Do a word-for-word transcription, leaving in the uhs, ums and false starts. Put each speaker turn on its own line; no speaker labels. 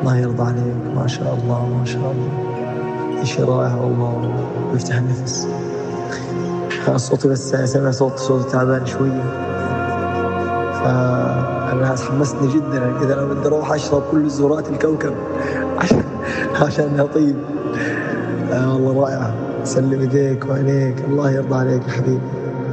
الله يرضى عليك، ما شاء الله ما شاء الله، شيء رائع والله، ويفتح النفس. صوتي بس سمع صوت صوتي تعبان شوية، فأنا حمسني جدا كذا. أنا بدي أروح أشرب كل زهورات الكوكب عشان عشان أطيب. آه والله رائعة، سلم يديك وعينيك، الله يرضى عليك يا حبيبي.